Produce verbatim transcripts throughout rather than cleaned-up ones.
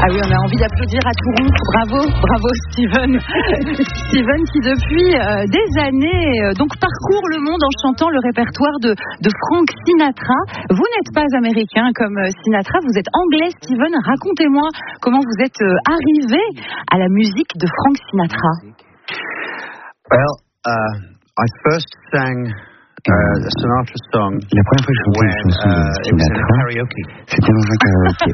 Ah oui, on a envie d'applaudir à tout rompre. Bravo, bravo Steven. Steven qui depuis euh, des années euh, donc parcourt le monde en chantant le répertoire de, de Frank Sinatra. Vous n'êtes pas américain comme euh, Sinatra, vous êtes anglais. Steven, racontez-moi comment vous êtes euh, arrivé à la musique de Frank Sinatra. Well, uh, I first sang Uh, a Sinatra song. La première fois que j'ai chanté une chanson de Sinatra, c'était dans un karaoké.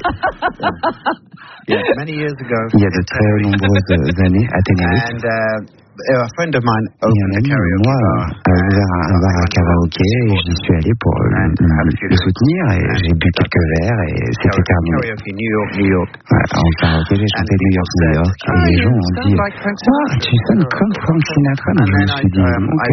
Yeah, many years ago. Il y a de très nombreuses années à Tenerife. And uh, a friend of mine opened a karaoke moi, bar. a ouvert un bar à karaoké et j'y suis allé pour le, le soutenir et j'ai bu quelques verres et c'était terminé. Karaoke, New York, New York. Ouais, en karaoké, j'ai chanté New York, New York et les gens ont dit oh, tu sonnes comme Frank Sinatra. Donc je me suis dit ok.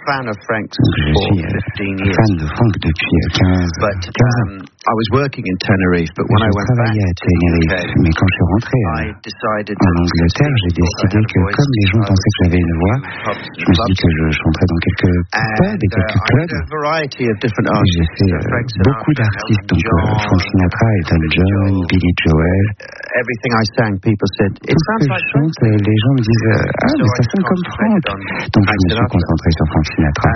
Je suis euh, fan de Frank depuis quinze ans. I was working in Tenerife, but when I went back à Tenerife, mais quand je suis rentré en Angleterre, j'ai décidé que comme les gens pensaient que j'avais une voix, je me suis dit que je chanterais dans quelques pubs et quelques clubs. J'ai fait euh, beaucoup d'artistes, donc euh, Frank Sinatra, Elton John, Billy Joel. Everything I sang, people said, Tout ce que je chante, les gens me disent ah mais ça sonne comme Frank. Donc je me suis concentré sur Frank Sinatra.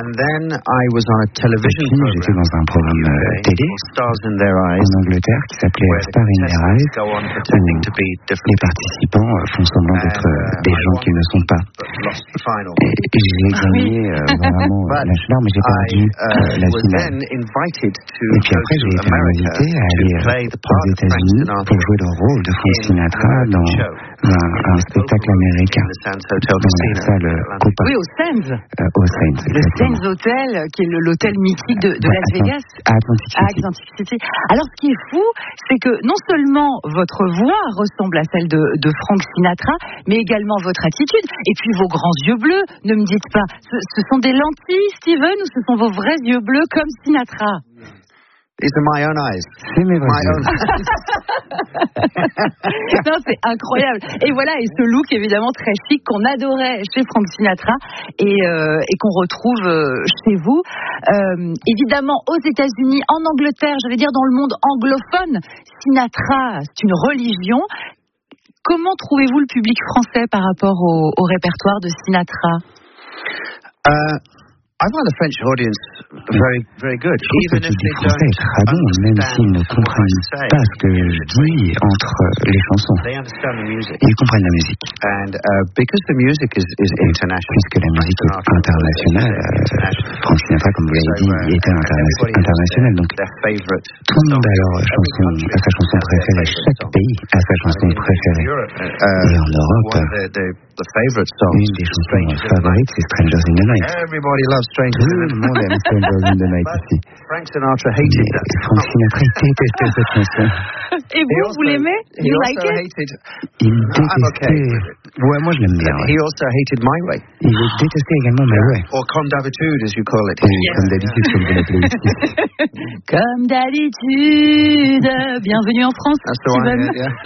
Puis j'étais dans un programme euh, télé en Angleterre qui s'appelait Star in Their Eyes, où les participants font semblant d'être des gens qui ne sont pas. Et j'ai gagné euh, vraiment la finale, mais j'ai perdu euh, la finale. Et puis après j'ai été invité à aller aux États-Unis pour jouer le rôle de Frank Sinatra dans un, un spectacle américain dans la salle Copa. Oui, au Sands. Euh, au Sands. Le Sands Hotel, qui est le, l'hôtel mythique de, de Las Vegas. À Atlantic City. À Atlantic City. Alors, ce qui est fou, c'est que non seulement votre voix ressemble à celle de, de Frank Sinatra, mais également votre attitude. Et puis vos grands yeux bleus. Ne me dites pas, ce, ce sont des lentilles, Steven, ou ce sont vos vrais yeux bleus comme Sinatra? These are my own eyes. C'est mes vrais yeux. Non, c'est incroyable. Et voilà, et ce look évidemment très chic qu'on adorait chez Frank Sinatra et, euh, et qu'on retrouve euh, chez vous. Euh, évidemment, aux États-Unis, en Angleterre, je vais dire dans le monde anglophone, Sinatra, c'est une religion. Comment trouvez-vous le public français par rapport au, au répertoire de Sinatra? Uh... I find the French audience very, very good. Even if they don't understand même s'ils ne comprennent pas ce que je dis entre les chansons, ils comprennent la musique. And uh, because the music is, is international, puisque la musique est internationale, euh, Frank Sinatra, comme vous l'avez dit, était interna- international. Donc tout le monde a leur chanson, a sa chanson préférée. Chaque pays a sa chanson préférée. Et en Europe, une des chansons favorites, c'est Strangers in the Night. Everybody loves Strangers in the Night. Tout le monde aime Strangers in the Night ici. Frank Sinatra hated that. Frank Sinatra détestait cette chanson. Et vous, vous l'aimez? You like it? Il détestait. Ouais, moi je l'aime bien. He also hated My Way. Il détestait également My Way. Or Comme d'habitude, as you call it. Yeah. Comme d'habitude, comme vous l'appelez ici. Comme d'habitude. Bienvenue en France, That's the Steven. one, yeah.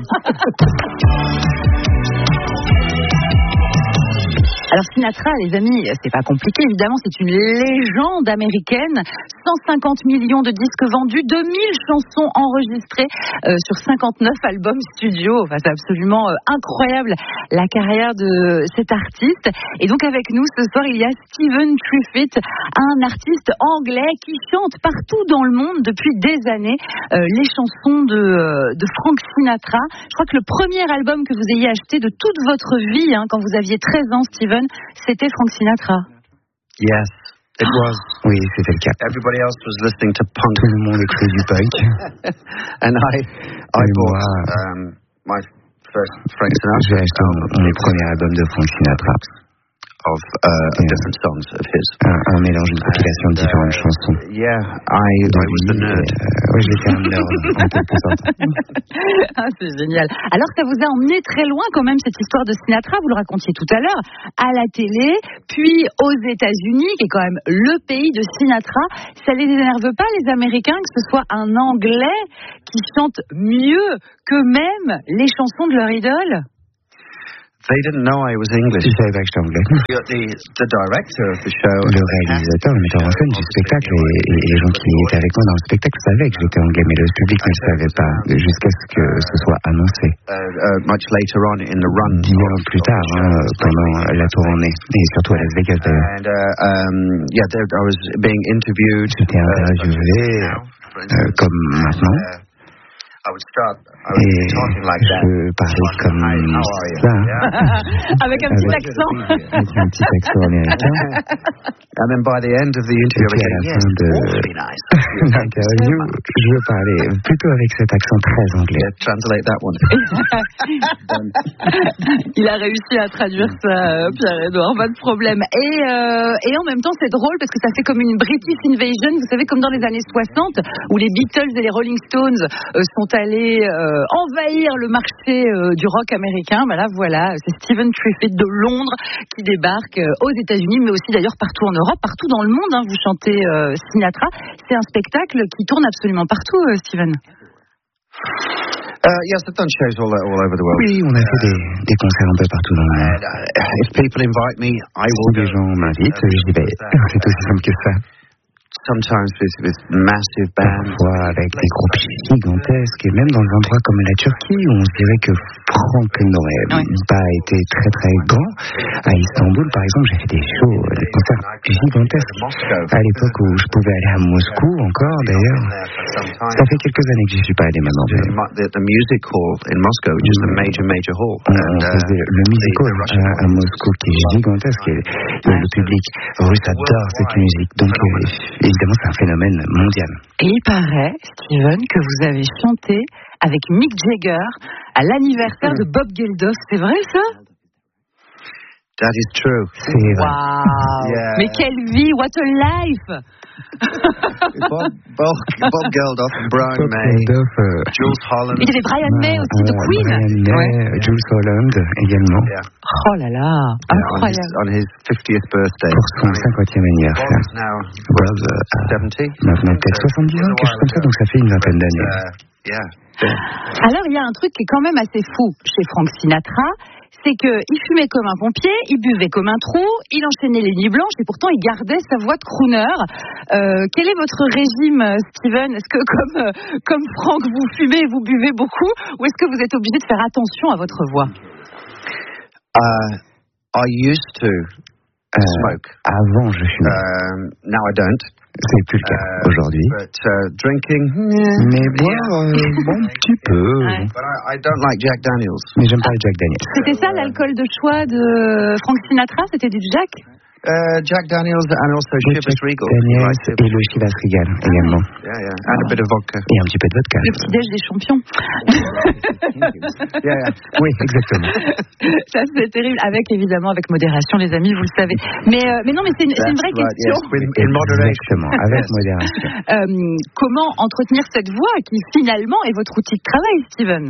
Alors Sinatra, les amis, c'est pas compliqué, évidemment, c'est une légende américaine. cent cinquante millions de disques vendus, deux mille chansons enregistrées euh, sur cinquante-neuf albums studio. Enfin, c'est absolument euh, incroyable la carrière de cet artiste. Et donc avec nous ce soir, il y a Stephen Truitt, un artiste anglais qui chante partout dans le monde depuis des années euh, les chansons de, euh, de Frank Sinatra. Je crois que le premier album que vous ayez acheté de toute votre vie, hein, quand vous aviez treize ans, Stephen, c'était Frank Sinatra. Yes, it was. Oui, c'était le cas. Everybody else was listening to punk. Tout le monde écoutait du punk. And I, I bought um, my first Frank Sinatra. J'ai acheté mon, mon premier album de Frank Sinatra. Of, uh, of different songs of his. Un, un mélange, une compilation de différentes uh, chansons. Yeah, I, I was the nerd. Euh, oui, j'étais un nerd, en quelque sorte. Ah, c'est génial. Alors, ça vous a emmené très loin quand même, cette histoire de Sinatra, vous le racontiez tout à l'heure, à la télé, puis aux États-Unis, qui est quand même le pays de Sinatra. Ça les énerve pas, les Américains, que ce soit un Anglais qui chante mieux que même les chansons de leur idole? They didn't know I was English. Ils ne savaient pas que j'étais anglais. The, the director of the show, le réalisateur, le metteur en scène du spectacle et, et les gens qui étaient avec moi dans le spectacle savaient que j'étais anglais, mais le public ne le savait pas jusqu'à ce que ce soit annoncé. Uh, uh, much later on in the run. Bien plus tard, hein, pendant la tournée, et surtout à Las Vegas d'ailleurs. And uh, um, yeah, there, I was being interviewed. J'étais interviewé uh, euh, comme maintenant. I would start, I would et be talking like that. Je parlais comme ça. Avec un petit accent. Avec un petit accent américain. And then by the end of the interview, et puis à la fin de l'interview, je parlais plutôt avec cet accent très anglais. Yeah, translate that one. Il a réussi à traduire ça, Pierre-Edouard, pas de problème. Et, euh, et en même temps, c'est drôle parce que ça fait comme une British Invasion, vous savez, comme dans les années soixante, où les Beatles et les Rolling Stones euh, sont allés euh, envahir le marché euh, du rock américain. Ben là, voilà, c'est Stephen Truffett de Londres qui débarque euh, aux États-Unis, mais aussi d'ailleurs partout en Europe, partout dans le monde. Hein, vous chantez euh, Sinatra. C'est un spectacle qui tourne absolument partout, euh, Stephen. Uh, yes, I've done shows all, all over the world. Oui, on a fait des, des concerts un peu partout dans le monde. And, uh, if people invite me, I will si les gens m'invitent, j'y vais. C'est aussi simple que ça. Sometimes with, with massive bands. Parfois avec des groupes gigantesques, et même dans des endroits comme la Turquie, où on se dirait que Franck n'aurait oui. pas été très très grand. À Istanbul, par exemple, j'ai fait des shows, des concerts gigantesques. À l'époque où je pouvais aller à Moscou encore, d'ailleurs. Ça fait quelques années que j'y suis pas allé maintenant. The, the music hall in Moscow, which is a major, major hall. On, on faisait uh, le music hall à, à Moscou, qui est gigantesque, et, et le public russe adore cette musique. Donc, euh, évidemment, c'est un phénomène mondial. Et il paraît, Stephen, que vous avez chanté avec Mick Jagger à l'anniversaire de Bob Geldof. C'est vrai, ça? That is true. C'est vrai. Wow. Yeah. Mais quelle vie, what a life. Bob, Bob, Bob Geldof, Brian Bob May, Geldof, euh, Jules Holland. Il y avait Brian May aussi euh, de Queen. Brian May, ouais. Jules Holland également. Yeah. Oh là là, incroyable. Yeah, on, his, on his fiftieth birthday. Pour son cinquantième anniversaire. Bob euh, a seventy. Maintenant peut-être soixante-dix ans, quelque chose comme ça, donc ça fait une vingtaine d'années. Uh, yeah. Alors il y a un truc qui est quand même assez fou chez Frank Sinatra, c'est qu'il fumait comme un pompier, il buvait comme un trou, il enchaînait les nuits blanches et pourtant il gardait sa voix de crooner. Euh, quel est votre régime, Stephen? Est-ce que comme, euh, comme Frank, vous fumez et vous buvez beaucoup, ou est-ce que vous êtes obligé de faire attention à votre voix? uh, I used to uh, smoke. Avant, je fumais. Um, now I don't. C'est plus le cas uh, aujourd'hui. But uh, drinking, mais boire, euh, bon, un petit peu. Ouais. But I, I don't like Jack Daniels. Mais j'aime pas le Jack Daniels. C'était ça l'alcool de choix de Frank Sinatra? C'était du Jack? Uh, Jack Daniels and also Chivas Regal. Daniels et le Chivas Regal également. Yeah, yeah. And a bit of vodka. Et un petit peu de vodka. Le petit déj des champions. yeah, yeah. Oui, exactement. Ça c'est terrible, avec évidemment avec modération, les amis, vous le savez. Mais euh, mais non, mais c'est une, c'est une vraie right, question. Yes. In, in moderation. Avec modération. Euh, comment entretenir cette voix qui finalement est votre outil de travail, Stephen?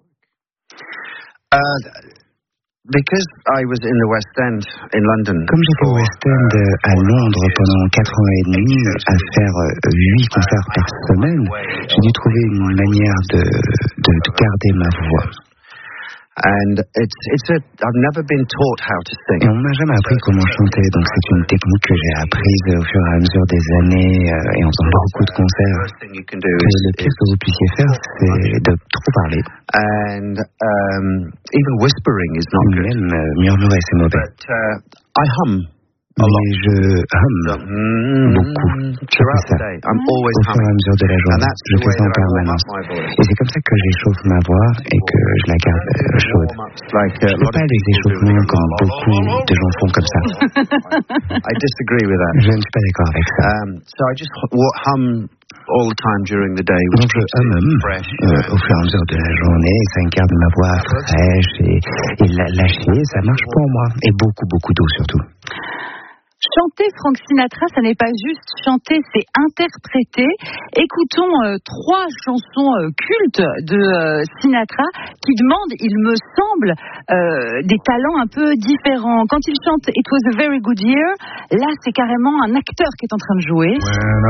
Uh, Because I was in the West End in London. Comme j'étais au West End à Londres pendant quatre ans et demi, à faire huit concerts par semaine, j'ai dû trouver une manière de, de, de garder ma voix. And it's it's a I've never been taught how to sing. Et on m'a jamais appris comment chanter, donc c'est une technique que j'ai apprise au fur et à mesure des années euh, et en faisant beaucoup de concerts. Que le pire que vous puissiez faire, c'est de trop parler. And um, even whispering is not good. Même euh, murmurer, c'est mauvais. But uh, I hum. Mais je hum beaucoup. Je fais ça au fur et à mesure de la journée. Je fais ça en permanence. Et c'est comme ça que j'échauffe ma voix et que je la garde chaude. Je ne fais pas les échauffements comme beaucoup de gens font comme ça. I disagree with that. Je ne suis pas d'accord avec ça. Um, so I just hum all the time during the day. Donc je hum euh, au fur et à mesure de la journée. Ça garde ma voix fraîche et, et lâchée. Ça marche pour moi. Et beaucoup, beaucoup d'eau surtout. Chanter Frank Sinatra, ça n'est pas juste chanter, c'est interpréter. Écoutons euh, trois chansons euh, cultes de euh, Sinatra qui demandent, il me semble, euh, des talents un peu différents. Quand il chante It Was a Very Good Year, là c'est carrément un acteur qui est en train de jouer.